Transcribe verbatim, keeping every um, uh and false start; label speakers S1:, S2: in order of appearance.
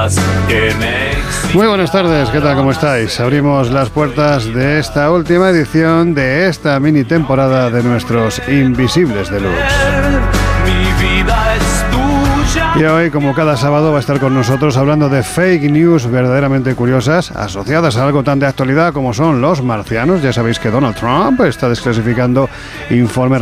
S1: cosas que me exigen.
S2: Muy buenas tardes, ¿qué tal? ¿Cómo estáis? Abrimos las puertas de esta última edición de esta mini temporada de nuestros Invisibles Deluxe.
S1: Mi vida es tuya.
S2: Y hoy, como cada sábado, va a estar con nosotros hablando de fake news verdaderamente curiosas asociadas a algo tan de actualidad como son los marcianos. Ya sabéis que Donald Trump está desclasificando informes